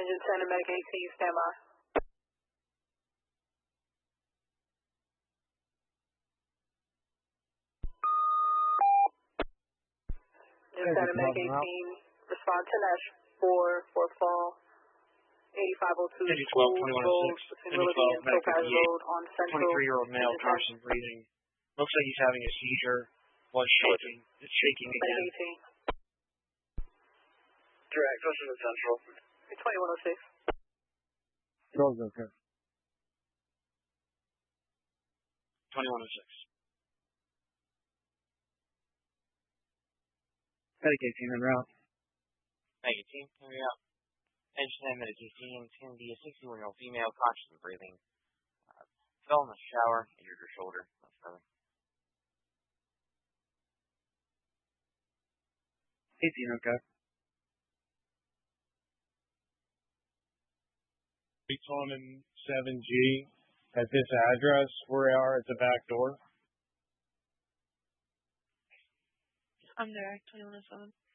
Engine 10 and Medic 18, stand by. Engine 10 and Medic 18, respond to Nash 4 fall. 8502 Engine 12, between Willoughby and Topaz Road on Central. 23-year-old male, constant breathing. Looks like he's having a seizure. Was shaking. It's shaking again. Medic 18. Direct, listen to Central. 2106. Control's okay. 2106. Medic 18 en route. Medic 18, here we are. Engine 10, Medic 18, it's going to be a 61-year-old female, conscious and breathing. Fell in the shower, injured her shoulder. That's further. 18 okay. Common 7G at this address. We are at the back door. I'm there, 2107.